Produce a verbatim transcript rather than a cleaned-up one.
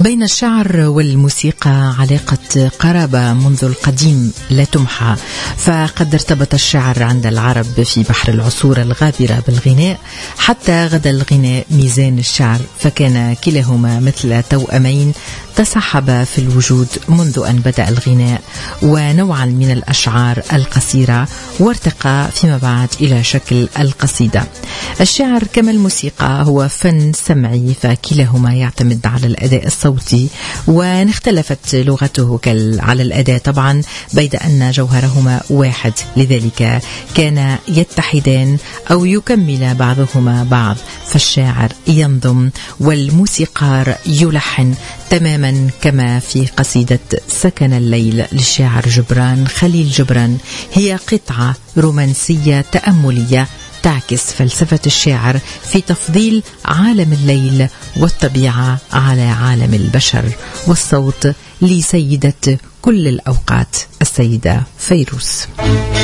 بين الشعر والموسيقى علاقة قرابة منذ القديم لا تمحى، فقد ارتبط الشعر عند العرب في بحر العصور الغابرة بالغناء، حتى غدا الغناء ميزان الشعر، فكان كلاهما مثل توأمين تصاحبا في الوجود منذ أن بدأ الغناء، ونوعا من الأشعار القصيرة، وارتقى فيما بعد إلى شكل القصيدة. الشعر كما الموسيقى هو فن سمعي، فكلاهما يعتمد على الأداء الصوتي، وان اختلفت لغته على الأداء طبعا، بيد أن جوهرهما واحد، لذلك كان يتحدان أو يكمل بعضهما بعض، فالشاعر ينظم والموسيقار يلحن، تماما كما في قصيدة سكن الليل للشاعر جبران خليل جبران. هي قطعة رومانسية تأملية تعكس فلسفة الشاعر في تفضيل عالم الليل والطبيعة على عالم البشر، والصوت لسيدة كل الأوقات السيدة فيروز.